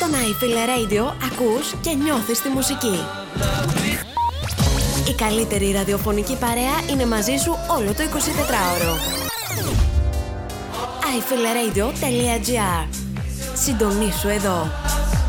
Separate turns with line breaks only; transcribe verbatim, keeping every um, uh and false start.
Στον iFiller Radio ακούς και νιώθεις τη μουσική. Η καλύτερη ραδιοφωνική παρέα είναι μαζί σου όλο το εικοσιτετράωρο. άι φιλ αρ έι ντι ο τελεία τζι άρ. Συντονίσου εδώ.